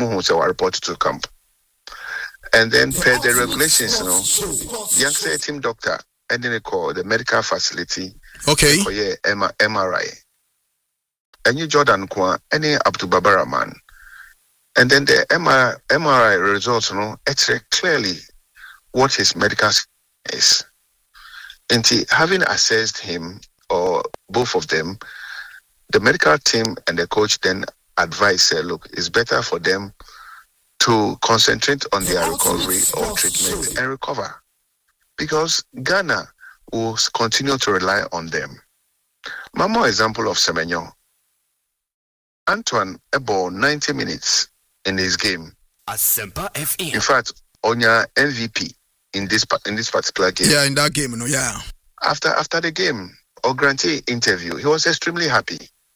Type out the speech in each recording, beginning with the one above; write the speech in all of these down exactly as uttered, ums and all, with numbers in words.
Muhu so report to camp. And then per the regulations, you know, young say team doctor, and then they call the medical facility. Okay. For yeah, M R I. And you Jordan Kwa, any Abdul Babara man. And then the M R I results, you know, it's clearly what his medical is. And he, having assessed him, or both of them, the medical team and the coach then advise, say, look, it's better for them to concentrate on their recovery or treatment and recover. Because Ghana will continue to rely on them. My more example of Semenyo. Antoine about ninety minutes in his game. Asempa F M. In fact, on your M V P in this in this particular game. Yeah, in that game, no, yeah. After after the game, or Grantee interview, he was extremely happy.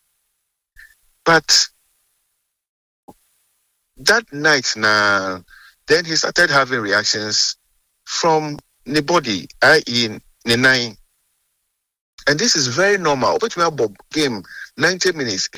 But that night now, then he started having reactions from the body, that is, the nine. And this is very normal. But we have game ninety minutes.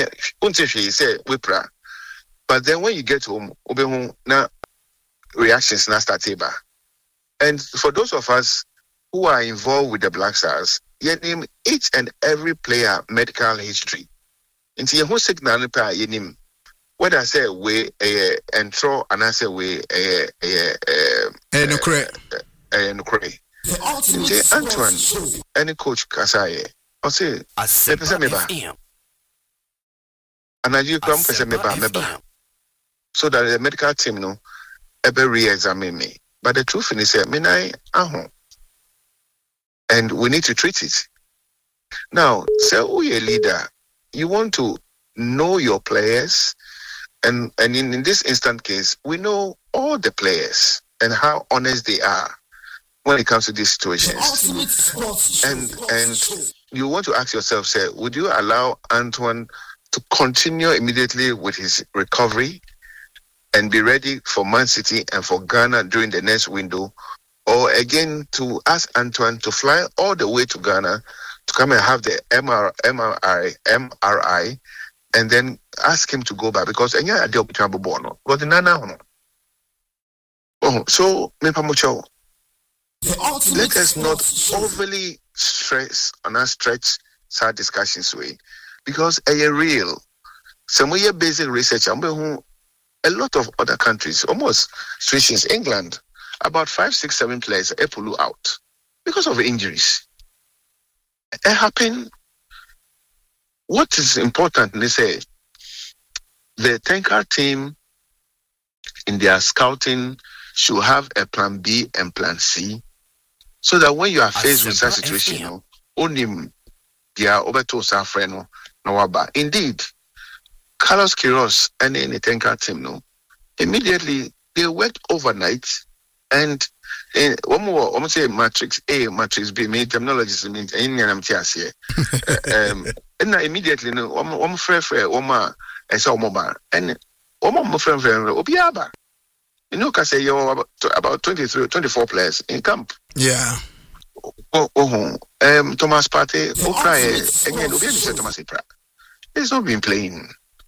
But then when you get home, now reactions now start. And for those of us who are involved with the Black Stars, you name each and every player medical history. Into your whole signal, you name whether I say we a intro and I say we a a a no correct a no correct. Antoine, any coach Kasaye, I say, Asempa and I you come for me, so that the medical team no ever re-examine me. But the truth is, I mean, I am, and we need to treat it. Now, say, who you a leader? You want to know your players, and and in, in this instant case, we know all the players and how honest they are when it comes to these situations. And and you want to ask yourself, say, would you allow Antoine to continue immediately with his recovery and be ready for Man City and for Ghana during the next window, or again to ask Antoine to fly all the way to Ghana to come and have the M R I, and then ask him to go back because any idea between Bono, but the Nana. Oh, so me pamucho. Let us not overly stress and not stretch sad discussions way, because a real some way basic research. I'm a lot of other countries, almost situations, England, about five, six, seven players Epulu out because of injuries. It happened. What is important, they say, the Tenka team in their scouting should have a plan B and plan C, so that when you are faced with such a situation, you know, only they are over to Safreno, Nawaba. Indeed, Carlos Queiroz and the Tenka team, no, immediately they worked overnight, and uh, one more, I'm say matrix A, matrix B, me terminologies means any I'm here. Um, and immediately, no, one one friend, friend, one more, I saw mobile, and one more friend, friend, Obiaba. You know, can say you're about, about twenty-three, twenty-four players in camp. Yeah. Oh, oh, um, Thomas Partey, Okraye, again, Obiaba said Thomas Ipra. He's not been playing.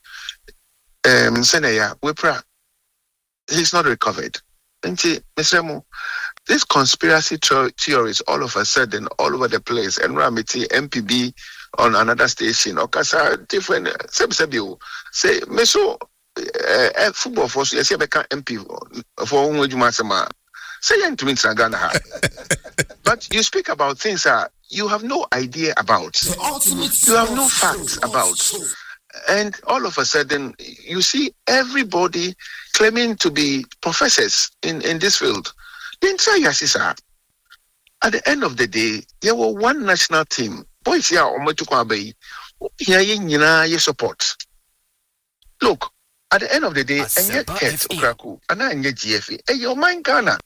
Um, Senaya, Wipra, he's not recovered. And Mister Mo, this conspiracy theories all of a sudden all over the place, and Ramiti, M P B on another station, or Kasa, different, say, Meso. Uh, football for so you see become M P for whom you must say to me Ghana. But you speak about things that you have no idea about, you have no facts about, and all of a sudden you see everybody claiming to be professors in, in this field. Then say yes, sir. At the end of the day, there were one national team. Boys here on Motukwabe, here you support. Look. At the end of the day, and yet Kets Ukraku, and I get G F A, and your mind Ghana.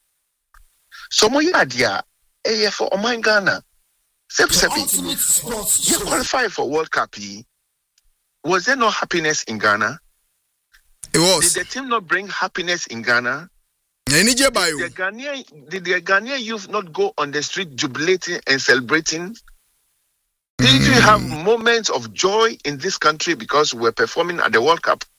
So my idea, A for Oman Ghana. Sepsepi, you qualify for World Cup. Was there no happiness in Ghana? It was. Did the team not bring happiness in Ghana? Did the Ghanaian, did the Ghanaian youth not go on the street jubilating and celebrating? Did you have moments of joy in this country because we're performing at the World Cup?